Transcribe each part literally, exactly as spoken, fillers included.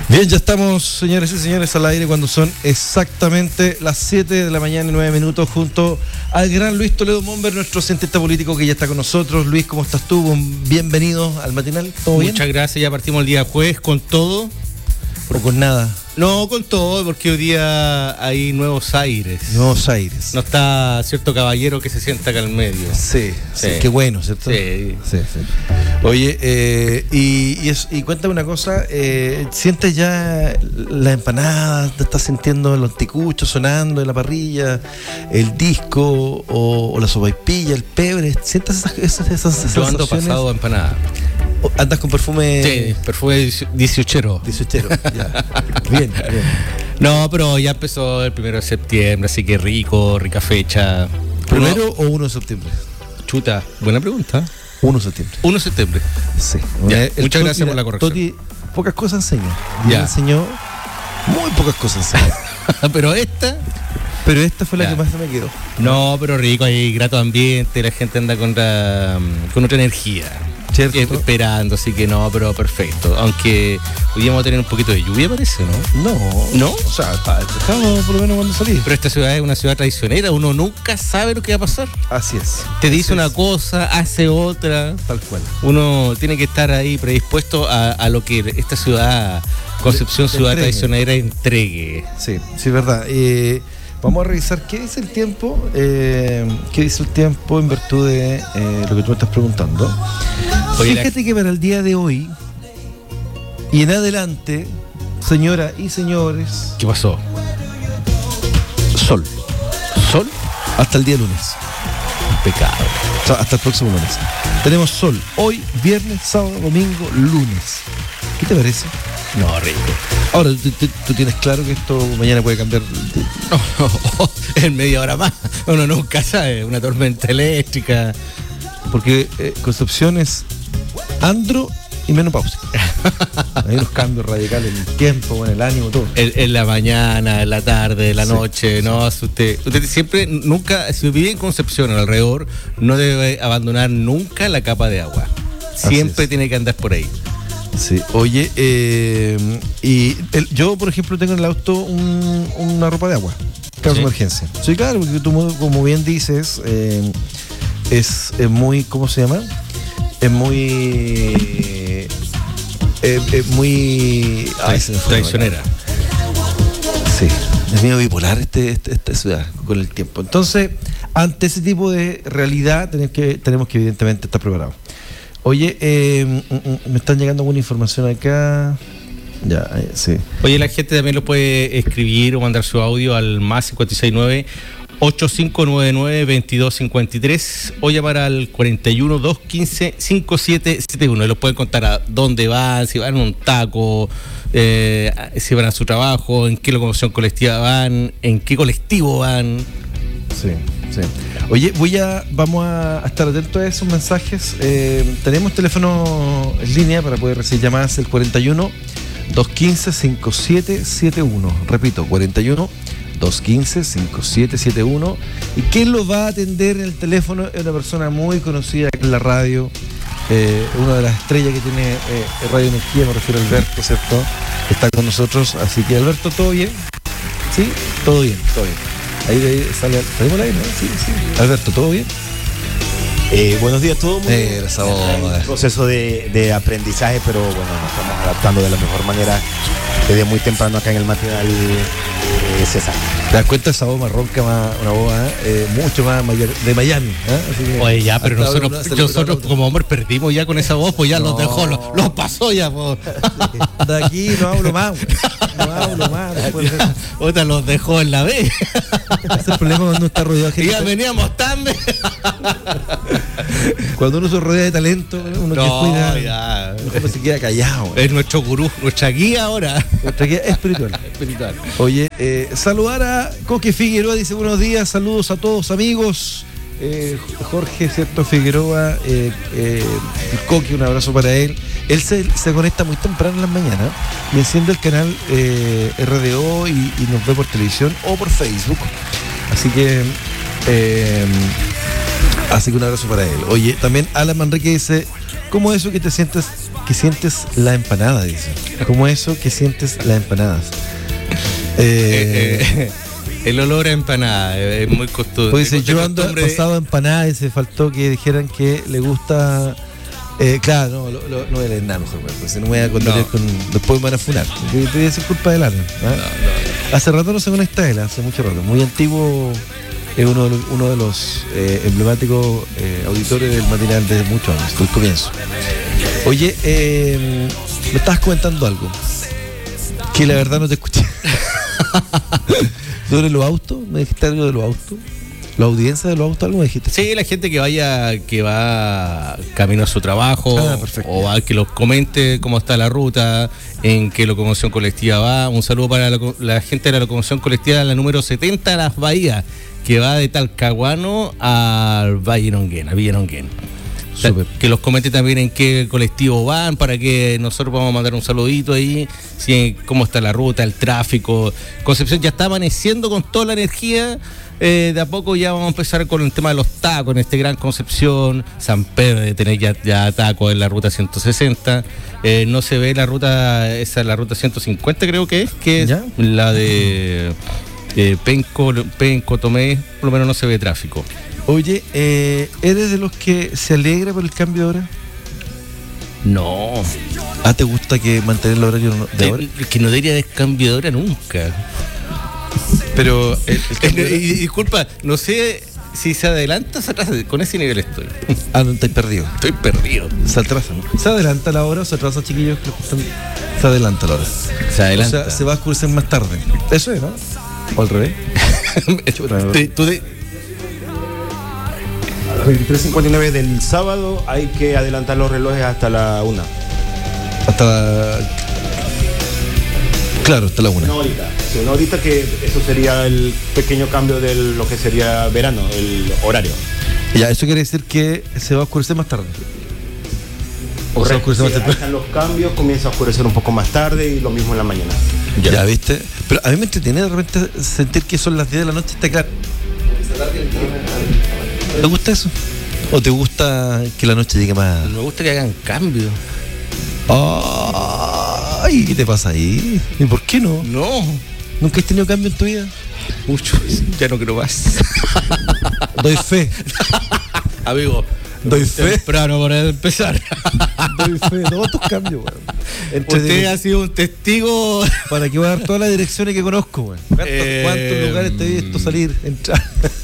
Bien, ya estamos, señores y señores, al aire cuando son exactamente las siete de la mañana y nueve minutos, junto al gran Luis Toledo Momber, nuestro cientista político que ya está con nosotros. Luis, ¿cómo estás tú? Bienvenido al matinal. ¿Todo bien? Muchas gracias, ya partimos el día jueves con todo. ¿O con nada? No, con todo, porque hoy día hay nuevos aires. Nuevos aires. No está cierto caballero que se sienta acá en el medio. Sí, sí, Sí. qué bueno, ¿cierto? Sí. Sí, sí. Oye, eh, y, y, es, y cuéntame una cosa, eh, ¿sientes ya la empanada? ¿Te estás sintiendo los anticuchos sonando en la parrilla, el disco o, o la sopaipilla, el pebre? ¿Sientes esas, esas, esas Yo ando sensaciones? pasado a empanada. ¿Andas con perfume? Sí, perfume dieciochero. dieciochero, ya. Bien, bien. No, pero ya empezó el primero de septiembre, así que rico, rica fecha. ¿Primero o uno de septiembre? Chuta, buena pregunta. uno de septiembre. uno de septiembre. Sí. Ya, El muchas Toti, gracias por la corrección. Toti pocas cosas enseña. Y Ya. él enseñó muy pocas cosas enseñó. Pero esta... Pero esta fue la Ya. que más se me quedó. No, pero rico, hay grato ambiente, la gente anda con, la, con otra energía. ¿Cierto? Eh, Esperando, así que no, pero perfecto. Aunque hoy día vamos a tener un poquito de lluvia, parece, ¿no? No. ¿No? O sea, está despejado por lo menos cuando salí. Pero esta ciudad es una ciudad traicionera, uno nunca sabe lo que va a pasar. Así es. Te dice Así una es. cosa, hace otra. Tal cual. Uno tiene que estar ahí predispuesto a, a lo que esta ciudad, Concepción, Le- le ciudad entregue. traicionera, entregue. Sí, sí, verdad. Eh, vamos a revisar qué dice el tiempo. Eh, ¿Qué dice el tiempo en virtud de eh, lo que tú me estás preguntando? Oye, Fíjate que para el día de hoy y en adelante, señoras y señores, ¿Qué pasó? sol. ¿Sol? Hasta el día lunes. Pecado. O sea, hasta el próximo lunes. Tenemos sol hoy, viernes, sábado, domingo, lunes. ¿Qué te parece? No, rico. Ahora, tú, tú- tú tienes claro que esto mañana puede cambiar. No, no, en media hora más. Uno nunca sabe, una tormenta eléctrica. Porque eh, Concepción es andro y menopáusica. Hay unos cambios radicales en el tiempo, en el ánimo, todo. En, en la mañana, en la tarde, en la Sí, noche, no, usted, usted siempre, nunca, si vive en Concepción alrededor, no debe abandonar nunca la capa de agua. Siempre es. tiene que andar por ahí. Sí, oye, eh, y el- yo, por ejemplo, tengo en el auto un- una ropa de agua, caso de ¿Sí? emergencia. Sí, claro, porque tú, mu- como bien dices, eh, es, es muy, ¿cómo se llama? Es muy... eh, es muy... ay, se me fue la Traicionera. palabra. Sí, es medio bipolar este, este- esta ciudad con el tiempo. Entonces, ante ese tipo de realidad, tenemos que, tenemos que evidentemente estar preparados. Oye, eh, mm, mm, me están llegando alguna información acá. Ya, eh, sí. Oye, la gente también lo puede escribir o mandar su audio al más cinco seis nueve, ocho cinco nueve nueve, dos dos cinco tres o llamar al cuarenta y uno, doscientos quince, cincuenta y siete setenta y uno. Y los pueden contar a dónde van, si van a un taco, eh, si van a su trabajo, en qué locomoción colectiva van, en qué colectivo van. Sí, sí. Oye, voy a, vamos a estar atentos a esos mensajes. Eh, tenemos teléfono en línea para poder recibir llamadas, el cuarenta y uno, doscientos quince, cincuenta y siete setenta y uno. Repito, cuarenta y uno, doscientos quince, cincuenta y siete setenta y uno. ¿Y quién lo va a atender en el teléfono? Es una persona muy conocida en la radio, eh, una de las estrellas que tiene eh, Radio Energía, me refiero a Alberto, ¿cierto? Está con nosotros, así que Alberto, ¿todo bien? ¿Sí? Todo bien, todo bien. Ahí, ahí sale, ¿salimos al aire, no? Sí, sí. Alberto, ¿todo bien? Eh, buenos días a todos. Muy Eh, esa voz. Un proceso de, de aprendizaje, pero bueno, nos estamos adaptando de la mejor manera desde muy temprano acá en el matinal eh, César. ¿Te das cuenta esa voz más ronca, más, una voz eh, mucho más mayor, de Miami? ¿eh? Así que, Oye, ya, pero hasta nosotros, ahora no se le nosotros nota como hombres perdimos ya con esa voz, pues ya No. los dejó, los, los pasó ya, pues. tanto. De aquí no hablo más, güey. No hablo más. después de eso. Otra los dejó en la B. Ese es el problema cuando uno está rodeado de Y ya gente. veníamos tarde. Cuando uno se rodea de talento, uno que No, cuida, ya. mejor se queda callado. güey. Es nuestro gurú, nuestra guía ahora. Nuestra guía espiritual. Espiritual. Oye, eh, saludar a Coque Figueroa, dice buenos días, saludos a todos amigos. Eh, Jorge, ¿cierto? Figueroa, eh, eh, el Coque, un abrazo para él. Él se, se conecta muy temprano en las mañanas y enciende el canal eh, R D O y, y nos ve por televisión o por Facebook. Así que eh, Así que un abrazo para él. Oye, también Alan Manrique dice, ¿cómo eso que te sientes, que sientes la empanada? Dice. ¿Cómo eso que sientes las empanadas? Eh, Eh, eh, el olor a empanada es muy costoso. Pues dice, yo ando pasado a empanada y se faltó que dijeran que le gusta. Eh, claro, no, lo, lo, no voy a leer nada mejor, pues no me voy a contar No. con. Después me van a funar. Te voy a decir culpa del Alan. ¿Ah? No, no, Hace rato no se conecta él, hace mucho rato. Muy antiguo, es uno de los, uno de los eh, emblemáticos eh, auditores del matinal de muchos años, del comienzo. Oye, eh, me estabas comentando algo que la verdad no te escuché. ¿Sobre los autos? ¿Me dijiste algo de los autos? ¿La audiencia de los autos? ¿Algo me dijiste? Sí, la gente que vaya, que va camino a su trabajo, Ah, perfecto. o va, que los comente cómo está la ruta, en qué locomoción colectiva va. Un saludo para la, la gente de la locomoción colectiva, la número setenta de Las Bahías, que va de Talcahuano al Valle Nonguén, a Villa Nonguén. O sea, Súper. que los comente también en qué colectivo van, para que nosotros vamos a mandar un saludito ahí, si, cómo está la ruta, el tráfico. Concepción ya está amaneciendo con toda la energía. Eh, de a poco ya vamos a empezar con el tema de los tacos en este Gran Concepción. San Pedro de tener ya, ya tacos en la ruta ciento sesenta. Eh, no se ve la ruta, esa es la ruta ciento cincuenta creo que es, que es ¿Ya? la de eh, Penco, Penco, Tomé, por lo menos no se ve tráfico. Oye, eh, ¿eres de los que se alegra por el cambio de hora? No, ¿Ah, te gusta que mantener el horario de hora? Eh, que no debería de cambio de hora nunca. Pero el, el Eh, cambio de y- hora- y disculpa, no sé si se adelanta o se atrasa, con ese nivel estoy. Ah, no, estáis perdido. Estoy perdido. Se atrasa, ¿no? ¿Se adelanta la hora o se atrasa, chiquillos? que están- Se adelanta la hora. Se adelanta. O sea, se va a oscurecer más tarde. Eso es, ¿no? O al revés. Te- tú de- A las veintitrés cincuenta y nueve del sábado hay que adelantar los relojes hasta la una. Hasta la... Claro, hasta la una. Una horita. Sí, una horita, que eso sería el pequeño cambio de lo que sería verano, el horario. Ya, eso quiere decir que se va a oscurecer más tarde. O se va a oscurecer Sí, más ahí temprano. están los cambios, comienza a oscurecer un poco más tarde y lo mismo en la mañana. Ya. ¿Viste? Pero a mí me entretiene de repente sentir que son las diez de la noche y está claro. ¿Te gusta eso? ¿O te gusta que la noche llegue más? Me gusta que hagan cambio. Ay, ¿qué te pasa ahí? ¿Y por qué no? No, ¿Nunca has tenido cambio en tu vida? mucho. Ya no quiero más. Doy fe. Amigo, Doy fe. temprano para empezar. Doy fe de todos tus cambios, weón. Entre Usted dire- ha sido un testigo. Para que voy a dar todas las direcciones que conozco, weón. ¿Cuántos, Eh, cuántos lugares te he visto salir, entrar?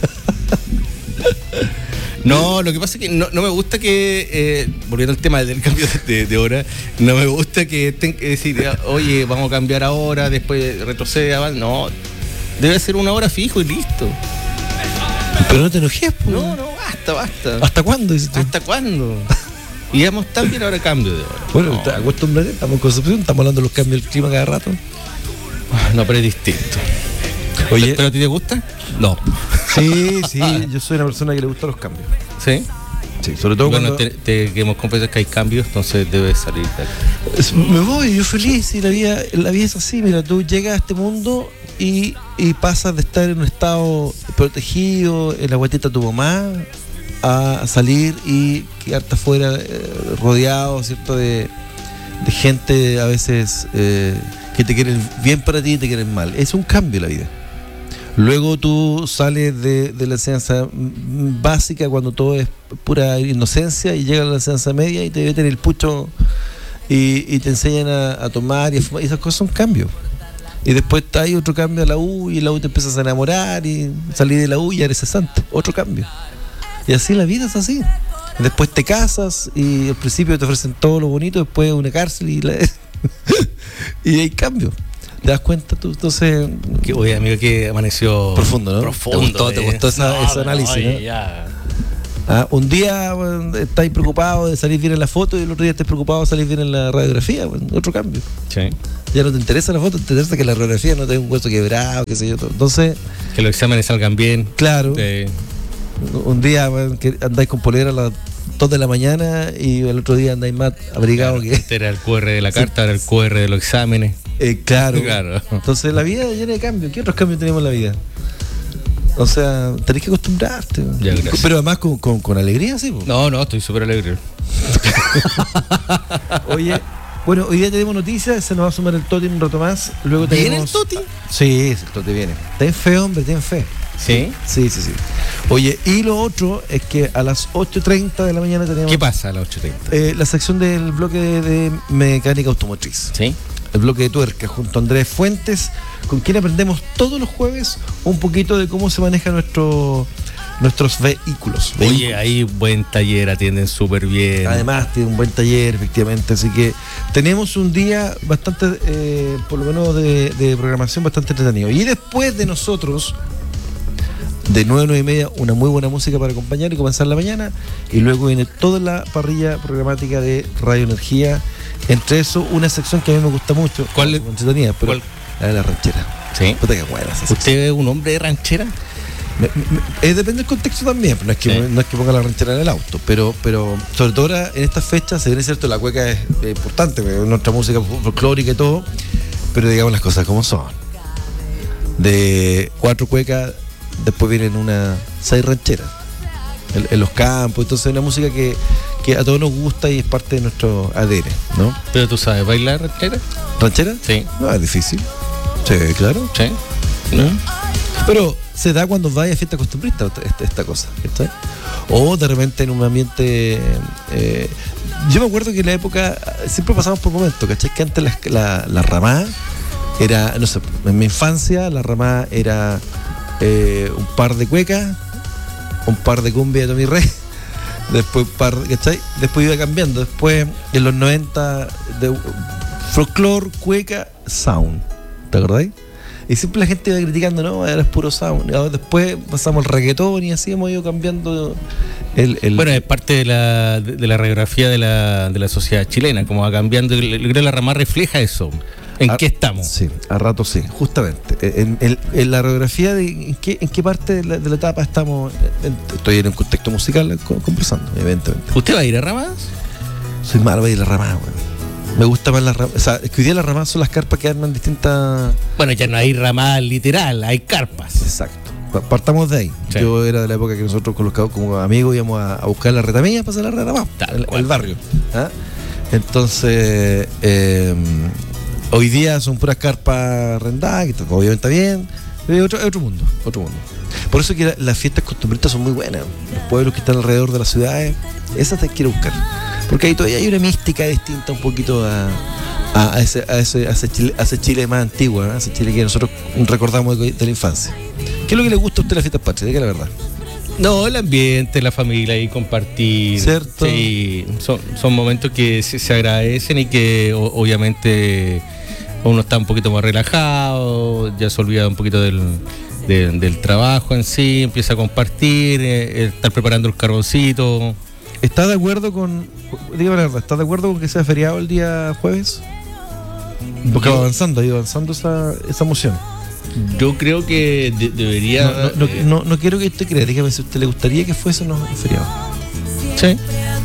No, lo que pasa es que no, no me gusta que, eh, volviendo al tema del cambio de, de hora, no me gusta que tengan que decir, oye, vamos a cambiar ahora, después retrocede, avanza. No, debe ser una hora fijo y listo. Pero no te enojes, pues. No, no, basta, basta. ¿Hasta cuándo? Dices tú? ¿Hasta cuándo? Y vamos tan bien ahora cambio de hora. Bueno, no, te acostumbraré, estamos en Concepción, estamos hablando de los cambios del clima cada rato. no, pero es distinto. Oye, ¿Pero a ti te gusta? No. sí, sí, yo soy una persona que le gustan los cambios. ¿Sí? Sí, sobre todo Bueno, cuando te, te, que hemos confesado que hay cambios, entonces debes salir de aquí. es- me voy, yo feliz, y la vida, la vida es así, mira, tú llegas a este mundo y, y pasas de estar en un estado protegido, en la guatita de tu mamá, a salir y quedarte afuera eh, rodeado, ¿cierto? De, de gente a veces eh, que te quieren bien para ti y te quieren mal. Es un cambio la vida. Luego tú sales de, de la enseñanza mm, básica, cuando todo es pura inocencia, y llegas a la enseñanza media y te meten el pucho y, y te enseñan a, a tomar y a fumar, y esas cosas son cambios. Y después hay otro cambio a la U, y en la U te empiezas a enamorar y salís de la U y ya eres cesante, otro cambio. Y así la vida es así. Después te casas y al principio te ofrecen todo lo bonito, después una cárcel y, la- y hay cambios. ¿Te das cuenta tú? Entonces, Que, oye, amigo, que amaneció profundo, ¿no? Profundo. ¿Te gustó, te eh. gustó esa- ese pero análisis, oye, ¿no? ya. Ah, un día bueno, estáis preocupado de salir bien en la foto y el otro día estáis preocupado de salir bien en la radiografía, bueno, otro cambio. Sí. Ya no te interesa la foto, te interesa que la radiografía no tenga un hueso quebrado, qué sé yo. todo. Entonces, Que los exámenes salgan bien. claro, Eh, un día bueno, que andáis con polera a las dos de la mañana y el otro día andáis más abrigado que... Este era el cu erre de la carta, era el cu erre de los exámenes. Eh, claro. Claro. Entonces la vida llena de cambios. ¿Qué otros cambios tenemos en la vida? O sea, tenés que acostumbrarte. Ya, gracias. Pero además con, con, con alegría, sí. Po. No, no, estoy súper alegre. Oye, bueno, hoy día tenemos noticias, se nos va a sumar el Toti en un rato más. Luego tenemos... ¿Viene el Toti? Sí, el Toti viene. Ten fe, hombre, ten fe. ¿Sí? Sí, sí, sí. Oye, y lo otro es que a las ocho treinta de la mañana tenemos... ¿Qué pasa a las ocho treinta? Eh, la sección del bloque de, de mecánica automotriz. ¿Sí? El bloque de tuerca junto a Andrés Fuentes, con quien aprendemos todos los jueves un poquito de cómo se manejan nuestro, nuestros vehículos. Oye, ahí buen taller, atienden súper bien. Además, tiene un buen taller, efectivamente. Así que tenemos un día bastante, eh, por lo menos de, de programación, bastante entretenido. Y después de nosotros, de nueve a nueve y media, una muy buena música para acompañar y comenzar la mañana. Y luego viene toda la parrilla programática de Radio Energía. Entre eso, una sección que a mí me gusta mucho. ¿Cuál? Entretenida, pero ¿Cuál? la de la ranchera. ¿Sí? Puta que buena esa sección. ¿Usted es un hombre de ranchera? Me- me- eh, depende del contexto también, no es que, Sí. no es que ponga la ranchera en el auto, pero, pero sobre todo ahora en estas fechas, se viene cierto, la cueca es eh, importante, porque es nuestra música folclórica y todo, pero digamos las cosas como son. De cuatro cuecas, después vienen unas seis rancheras en, en los campos, entonces es una música que, que a todos nos gusta y es parte de nuestro A D N, ¿no? ¿Pero tú sabes bailar ranchera? ¿Ranchera? Sí. No, es difícil. Sí, claro. ¿Sí? ¿No? Pero se da cuando vaya a fiesta costumbrista esta, esta cosa, ¿cachai? O de repente en un ambiente... eh, yo me acuerdo que en la época siempre pasamos por momentos, ¿cachai? Que antes la, la, la ramada era, no sé, en mi infancia la ramada era eh, un par de cuecas, un par de cumbia de Tommy Rey, después par, ¿cachai? Después iba cambiando, después en los noventa de folclore, cueca, sound, ¿te acordáis? Y siempre la gente iba criticando, no, ahora es puro sound. Ahora después pasamos al reggaetón y así hemos ido cambiando el... el Bueno, es parte de la, de, de la radiografía de la, de la sociedad chilena, como va cambiando. Yo creo que la rama refleja eso. ¿En a, qué estamos? Sí, a rato sí, justamente. En, en, en la radiografía de en qué, en qué parte de la, de la etapa estamos. En, estoy en un contexto musical conversando, evidentemente. ¿Usted va a ir a ramas? Soy malo para ir a la ramada, güey. Me gusta más las ramas. O sea, es que hoy día las ramas son las carpas que arman distintas. Bueno, ya no hay ramas literal, hay carpas. Exacto. Partamos de ahí. Sí. Yo era de la época que nosotros con los como amigos íbamos a, a buscar la retamilla para hacer la retama. El, el barrio. ¿Ah? Entonces, eh, hoy día son puras carpas arrendadas, que obviamente está bien. Es otro, es otro mundo, otro mundo. Por eso que la, las fiestas costumbristas son muy buenas. Los pueblos que están alrededor de las ciudades, esas te quiero buscar. Porque ahí todavía hay una mística distinta un poquito a, a, a, ese, a, ese, a, ese Chile, a ese Chile más antiguo, ¿no? A ese Chile que nosotros recordamos de, de la infancia. ¿Qué es lo que le gusta a usted de las fiestas patrias? Diga la verdad. No, el ambiente, la familia y compartir. ¿Cierto? Sí, son, son momentos que se, se agradecen y que o, obviamente uno está un poquito más relajado, ya se olvida un poquito del, de, del trabajo en sí, empieza a compartir, eh, estar preparando el carboncito. ¿Está de acuerdo con, dígame la verdad, ¿está de acuerdo con que sea feriado el día jueves? Porque va avanzando, ha ido avanzando esa, esa moción. Yo creo que de, debería... No, no, no, no, no quiero que usted crea, dígame si a usted le gustaría que fuese o no feriado. Sí.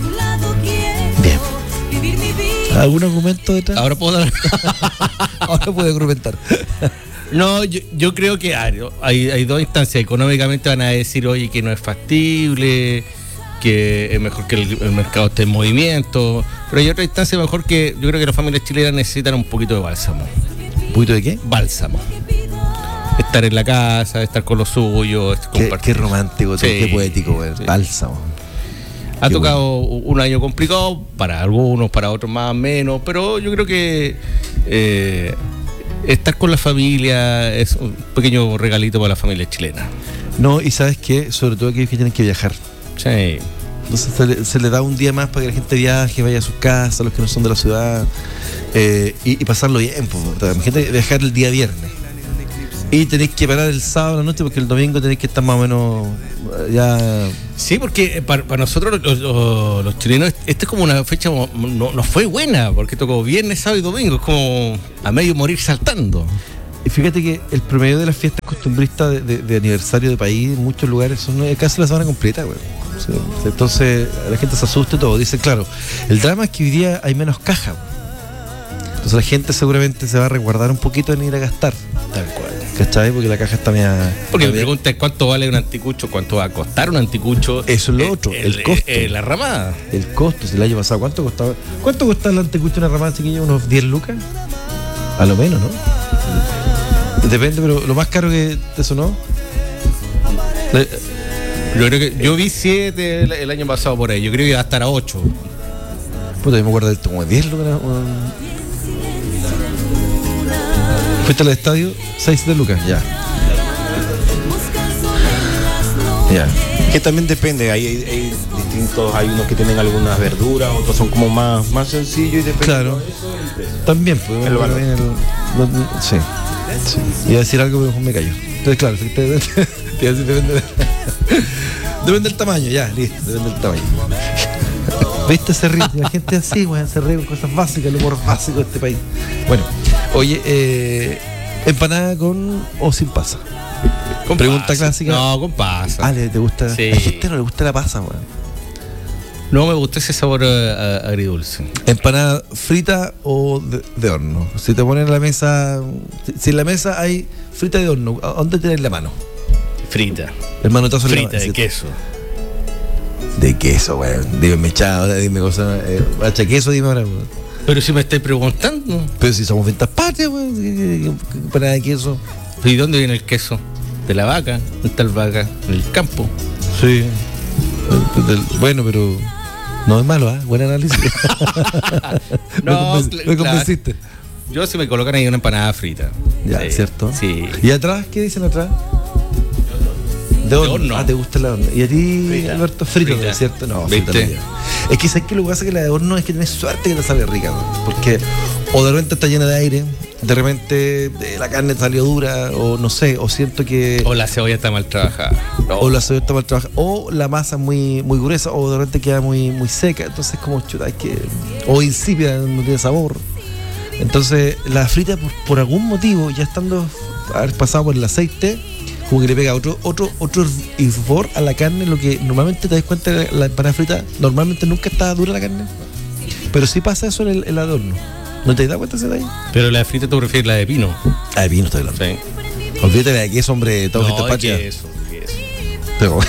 Bien. ¿Algún argumento detrás? Ahora puedo dar... Ahora puede argumentar. No, yo, yo creo que hay, hay dos instancias. Económicamente van a decir, oye, que no es factible, que es mejor que el, el mercado esté en movimiento, pero hay otra instancia mejor que yo creo que las familias chilenas necesitan un poquito de bálsamo. ¿Un poquito de qué? Bálsamo. Estar en la casa, estar con los suyos, Qué, compartir. qué romántico, Sí, qué poético, güey. sí. Bálsamo. Ha Qué tocado un año complicado, para algunos, para otros más o menos, pero yo creo que eh, estar con la familia es un pequeño regalito para la familia chilena. No, y sabes qué, sobre todo aquellos que tienen que viajar. Sí. Entonces se le, se le da un día más para que la gente viaje, vaya a sus casas, los que no son de la ciudad, eh, y, y pasarlo bien. Pues, imagínate viajar el día viernes. Y tenéis que parar el sábado a la noche porque el domingo tenéis que estar más o menos ya... Sí, porque para, para nosotros los, los, los chilenos, esta es como una fecha, no, no fue buena, porque tocó viernes, sábado y domingo, es como a medio morir saltando. Y fíjate que el promedio de las fiestas costumbristas de, de, de aniversario de país en muchos lugares son casi la semana completa, güey. O sea, entonces la gente se asusta y todo. Dice, claro, el drama es que hoy día hay menos caja. Entonces la gente seguramente se va a resguardar un poquito en ir a gastar. Tal cual. ¿cachai? Porque la caja está media... Porque me media- preguntan cuánto vale un anticucho, cuánto va a costar un anticucho. Eso es lo Eh, otro, el costo. eh, la ramada. El costo, si el año pasado, ¿cuánto costaba? ¿Cuánto costaba el antecucho una ramada, chiquillo? ¿Unos diez lucas? A lo menos, ¿no? Depende, pero lo más caro que te sonó. Eh, Yo creo que yo vi siete el, el año pasado por ahí. Yo creo que va a estar a ocho. Puta, yo me acuerdo de esto, como diez lucas. un- Fuiste al estadio, seis de lucas, ya. Ya. Que también depende, hay, hay- hay distintos, hay unos que tienen algunas verduras, otros son como más, más sencillos y depende. Claro. También, pues. El valor. también el- lo- sí. sí. Iba a decir algo, pero mejor me callo. Entonces, claro, efectivamente, te iba a decir, depende, de- depende del tamaño, ya, listo, depende del tamaño. ¿Viste? Se ríe, la gente así, weón, se ríe con cosas básicas, el humor básico de este país. Bueno, oye, eh, empanada con o sin pasa. Con Pregunta pasa. clásica. No, con pasa. Ah, ¿le- ¿te gusta? Sí. A la gente no le gusta la pasa, weón. No me gustó ese sabor eh, a- agridulce. Empanada frita o de, de horno. Si te ponen en la mesa, si, si en la mesa hay frita de horno, ¿a dónde tienes la mano? Frita. El manotazo en la Frita mano, de ¿sí? queso. De queso, weón. Dime mechado, dime cosas. Eh, hacha queso, dime ahora, weón. Pero si me estáis preguntando, Pero si somos ventas patrias, weón. ¿qué- qué- qué empanada de queso. ¿y dónde viene el queso? De la vaca. ¿Dónde está el vaca? En el campo. Sí. Bueno, pero no es malo, ¿ah? Buen análisis. me, No, conven- cl- me convenciste. Yo si me colocan ahí una empanada frita. Ya, Sí, ¿cierto? Sí. ¿Y atrás? ¿Qué dicen atrás? De horno. horno. Ah, te gusta la horno. ¿Y a ti, Frita. Alberto? Frito, Frita. ¿cierto? No, ¿Viste? frita no lleva. Es que sabes que lo que pasa es que la de horno es que tienes suerte que te sale rica, ¿no? Porque o de repente está llena de aire, de repente eh, la carne te salió dura, o no sé, o siento que. O la cebolla está mal trabajada. No. O la cebolla está mal trabajada, o la masa muy, muy gruesa, o de repente queda muy, muy seca, entonces como chuta, hay que. O insípida, no tiene sabor. Entonces, la frita, por, por algún motivo, ya estando haber pasado por el aceite, como que le pega otro, otro, otro sabor a la carne, lo que normalmente te das cuenta, la, la empanada frita, normalmente nunca está dura la carne. Pero sí pasa eso en el, en el adorno. ¿No te das cuenta ese detalle? Pero la de frita tú prefieres la de pino. Ah, de vino estoy hablando. Sí. Olvídate de queso, hombre, todo No, gente de pacha. queso, de queso. Pero,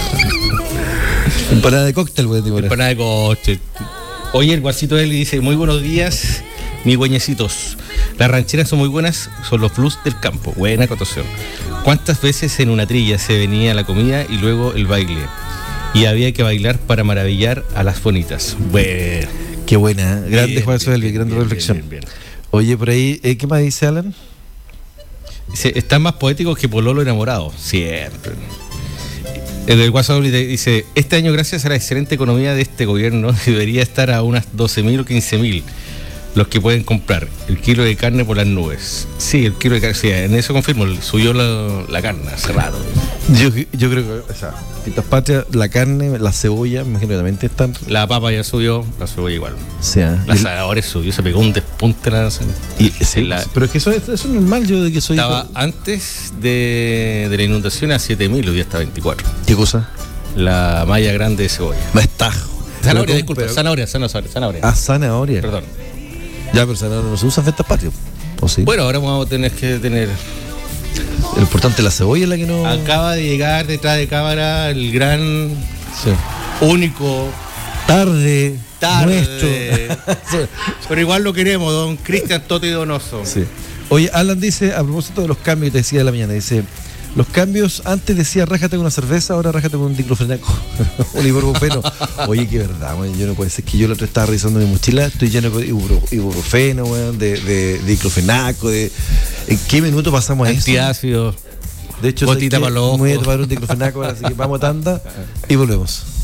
empanada de cóctel, güey, tipo. Empanada de coche. Oye, el guasito de él dice, muy buenos días, mis güeñecitos. Las rancheras son muy buenas, son los plus del campo. Buena acotación. ¿Cuántas veces en una trilla se venía la comida y luego el baile? Y había que bailar para maravillar a las bonitas. Bueno. Qué buena, ¿eh? Grande Bien, Juan bien, Suelvi, bien, grande bien, reflexión. bien, bien, bien. Oye, por ahí, eh, ¿qué más dice Alan? Dice, están más poéticos que Pololo enamorado. Siempre. El del WhatsApp dice, este año gracias a la excelente economía de este gobierno debería estar a unas doce mil o quince mil los que pueden comprar el kilo de carne por las nubes. Sí, el kilo de carne, sí, en eso confirmo, subió la, la carne hace rato. Yo, yo creo que, o sea, Fiestas Patrias, la carne, la cebolla, me imagino que también te están. La papa ya subió, la cebolla igual. O sea, La y- zanahoria subió, se pegó un despunte la y, sí, la- pero es que eso, es- eso es normal, yo de que soy. Estaba antes de, de la inundación a siete mil, hoy día está a veinticuatro. ¿Qué cosa? La malla grande de cebolla. Me estajo. Zanahoria, Pero- disculpa, pero- zanahoria, zanahoria, zanahoria. Ah, zanahoria. Perdón. Ya, pero zanahoria no se usa en Fiestas Patrias. ¿O sí? Bueno, ahora vamos a tener que tener. Lo importante es la cebolla, es la que no. Acaba de llegar detrás de cámara el gran, Sí. único, Tarde. tarde. Nuestro. Pero igual lo queremos, don Cristian Totti Donoso. Sí. Oye, Alan dice, a propósito de los cambios que te decía de la mañana, dice, los cambios, antes decía rájate con una cerveza, ahora rájate con un diclofenaco, un ibuprofeno. Oye, qué verdad, weón, yo no puede ser que yo la otra estaba revisando mi mochila, estoy lleno de ibupro- ibuprofeno, weón, de, de, de diclofenaco, de... ¿En qué minuto pasamos a eso? Antiácido. De hecho, Gotita ¿sabes qué? para los ojos. Me voy a tomar un diclofenaco, ahora, así que vamos a tanda y volvemos.